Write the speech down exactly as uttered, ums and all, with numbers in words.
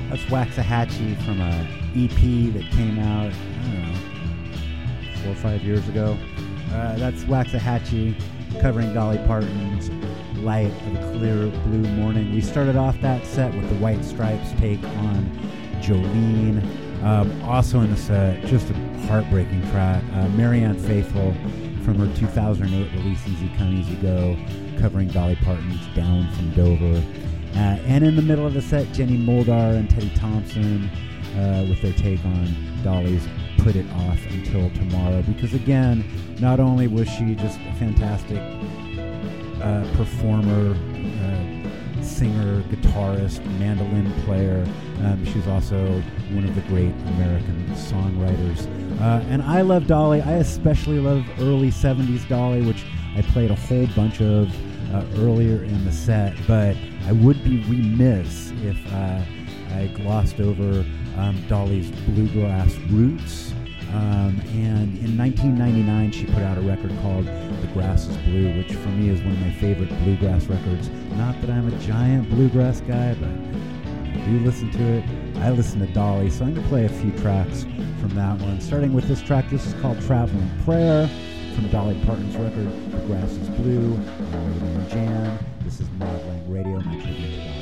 That's Waxahachie from a E P that came out, I don't know, four or five years ago. Uh, that's Waxahachie covering Dolly Parton's Light of a Clear Blue Morning. We started off that set with the White Stripes take on Jolene. Um, also in the set, just a heartbreaking track, uh, Marianne Faithfull from her two thousand eight release Easy Come, Easy Go, covering Dolly Parton's Down from Dover. Uh, and in the middle of the set, Jenny Moldar and Teddy Thompson uh, with their take on Dolly's Put It Off Until Tomorrow. Because again, not only was she just a fantastic uh, performer, uh, singer, guitarist, mandolin player, um, she was also one of the great American songwriters. Uh, and I love Dolly. I especially love early seventies Dolly, which I played a whole bunch of uh, earlier in the set, but I would be remiss if uh, I glossed over um, Dolly's bluegrass roots. Um, and in nineteen ninety-nine, she put out a record called The Grass is Blue, which for me is one of my favorite bluegrass records. Not that I'm a giant bluegrass guy, but I do listen to it. I listen to Dolly, so I'm going to play a few tracks from that one. Starting with this track, this is called Traveling Prayer from Dolly Parton's record, The Grass is Blue. I'm Jan. This is Mod Lang Radio, my tribute to Dolly.